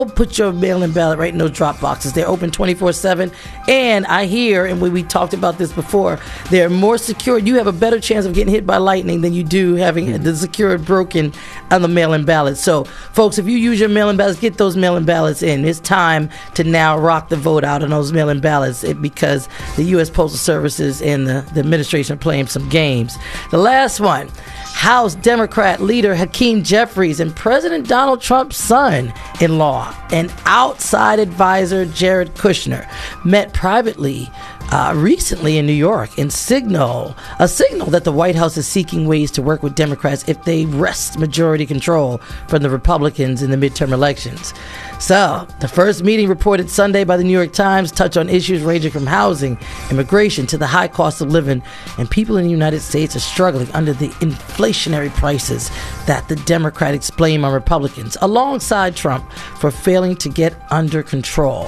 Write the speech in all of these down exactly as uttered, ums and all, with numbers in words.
Put your mail-in ballot right in those drop boxes. They're open twenty-four seven. And I hear, and we, we talked about this before, they're more secure. You have a better chance of getting hit by lightning than you do having mm-hmm. the secured broken on the mail-in ballot. So, folks, if you use your mail-in ballots, get those mail-in ballots in. It's time to now rock the vote out on those mail-in ballots it, because the U S Postal Services and the, the administration are playing some games. The last one, House Democrat leader Hakeem Jeffries and President Donald Trump's son-in-law and outside advisor Jared Kushner met privately uh, recently in New York in signal a signal that the White House is seeking ways to work with Democrats if they wrest majority control from the Republicans in the midterm elections. So, the first meeting reported Sunday by the New York Times touched on issues ranging from housing, immigration, to the high cost of living, and people in the United States are struggling under the inflationary prices that the Democrats blame on Republicans, alongside Trump, for failing to get under control.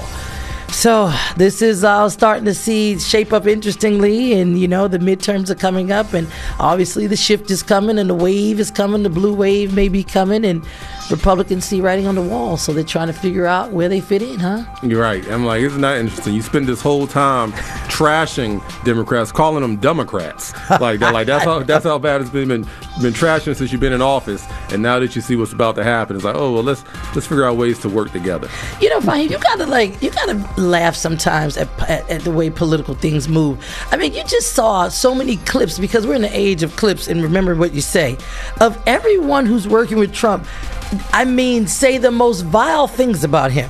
So this is uh, starting to see shape up interestingly, and you know the midterms are coming up, and obviously the shift is coming, and the wave is coming. The blue wave may be coming, and Republicans see writing on the wall, so they're trying to figure out where they fit in, huh? You're right. I'm like, isn't that interesting? You spend this whole time trashing Democrats, calling them Democrats. Like that. Like that's how that's how bad it's been been, been trashing since you've been in office, and now that you see what's about to happen, it's like, oh well, let's let's figure out ways to work together. You know, Fahim, you gotta like you gotta laugh sometimes at, at, at the way political things move. I mean, you just saw so many clips, because we're in the age of clips, and remember what you say, of everyone who's working with Trump. I mean, say the most vile things about him.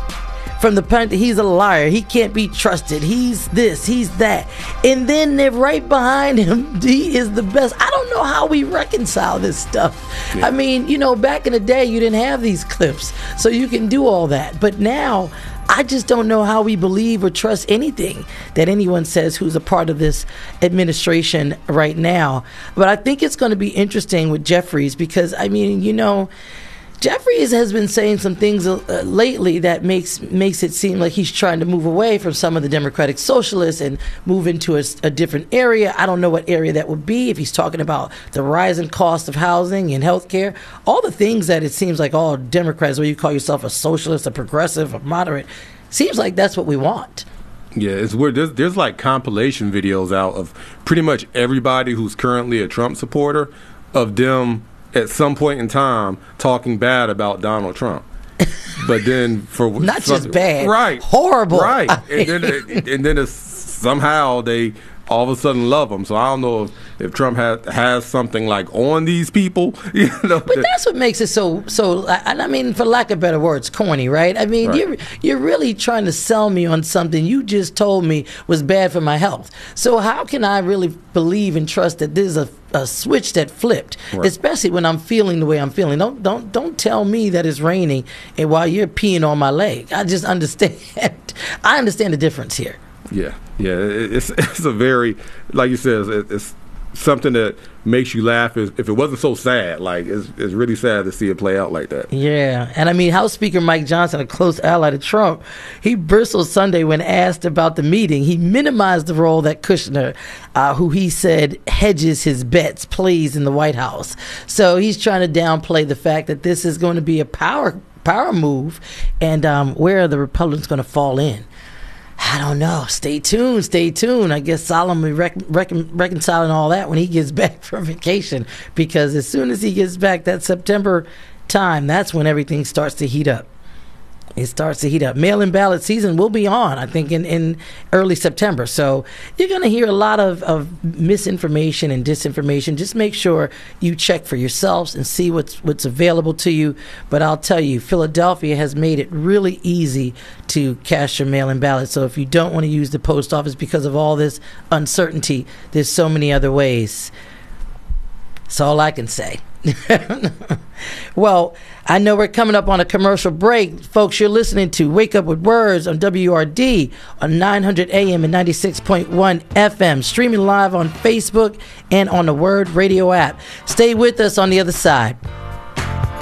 From the point that he's a liar, he can't be trusted, he's this, he's that. And then they're right behind him, he is the best. I don't know how we reconcile this stuff. Yeah. I mean, you know, back in the day, you didn't have these clips, so you can do all that. But now, I just don't know how we believe or trust anything that anyone says who's a part of this administration right now. But I think it's going to be interesting with Jeffries, because, I mean, you know, Jeffries has been saying some things uh, lately that makes makes it seem like he's trying to move away from some of the Democratic socialists and move into a, a different area. I don't know what area that would be, if he's talking about the rising cost of housing and health care, all the things that it seems like all Democrats, whether you call yourself a socialist, a progressive, a moderate, seems like that's what we want. Yeah, it's weird. There's, there's like compilation videos out of pretty much everybody who's currently a Trump supporter, of them at some point in time talking bad about Donald Trump. But then for not just bad, right, horrible, right, and then it, and then it's, somehow they all of a sudden love him. So I don't know if, if Trump has has something like on these people, you know. But that's what makes it so so. I, I mean, for lack of better words, corny, right? I mean, right. you're you're really trying to sell me on something you just told me was bad for my health. So how can I really believe and trust that this is a a switch that flipped, right. Especially when I'm feeling the way I'm feeling? Don't don't don't tell me that it's raining and while you're peeing on my leg. I just understand. I understand the difference here. Yeah, yeah. It's it's a very, like you said, it's something that makes you laugh. If it wasn't so sad, like it's it's really sad to see it play out like that. Yeah, and I mean, House Speaker Mike Johnson, a close ally to Trump, he bristled Sunday when asked about the meeting. He minimized the role that Kushner, uh, who he said hedges his bets, plays in the White House. So he's trying to downplay the fact that this is going to be a power power move, and um, where are the Republicans going to fall in? I don't know. Stay tuned. Stay tuned. I guess Solomon will be rec- rec- reconciling all that when he gets back from vacation, because as soon as he gets back, that September time, that's when everything starts to heat up. It starts to heat up. Mail-in ballot season will be on, I think, in, in early September. So you're going to hear a lot of, of misinformation and disinformation. Just make sure you check for yourselves and see what's what's available to you. But I'll tell you, Philadelphia has made it really easy to cast your mail-in ballot. So if you don't want to use the post office because of all this uncertainty, there's so many other ways. That's all I can say. Well, I know we're coming up on a commercial break. Folks, you're listening to Wake Up With Words on W R D on nine hundred A M and ninety-six point one F M, streaming live on Facebook and on the Word Radio app. Stay with us on the other side.